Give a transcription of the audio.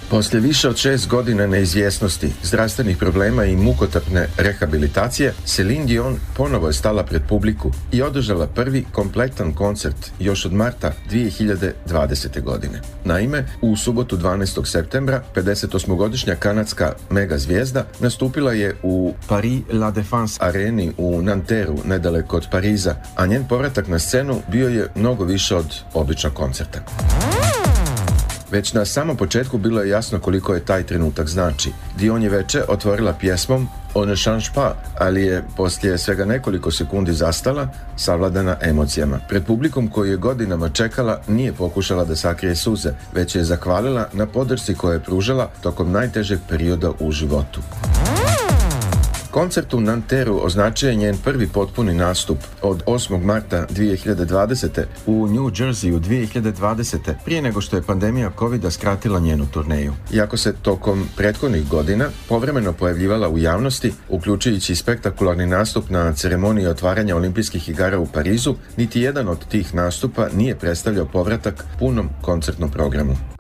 Poslije više od 6 godina neizvjesnosti, zdravstvenih problema i mukotrpne rehabilitacije, Celine Dion ponovo je stala pred publiku i održala prvi kompletan koncert još od marta 2020. godine. Naime, u subotu 12. septembra 58-godišnja kanadska mega zvijezda nastupila je u Paris La Défense areni u Nanterru, nedaleko od Pariza, a njen povratak na scenu bio je mnogo više od običnog koncerta. Već na samom početku bilo je jasno koliko je taj trenutak znači. Dion je veče otvorila pjesmom On ne change pas, ali je poslije svega nekoliko sekundi zastala, savladana emocijama. Pred publikom koju je godinama čekala nije pokušala da sakrije suze, već je zahvalila na podršci koju je pružala tokom najtežeg perioda u životu. Koncert u Nanterru označio je njen prvi potpuni nastup od 8. marta 2020. u New Jerseyu 2020. prije nego što je pandemija covida skratila njenu turneju. Iako se tokom prethodnih godina povremeno pojavljivala u javnosti, uključujući spektakularni nastup na ceremoniji otvaranja olimpijskih igara u Parizu, niti jedan od tih nastupa nije predstavljao povratak punom koncertnom programu.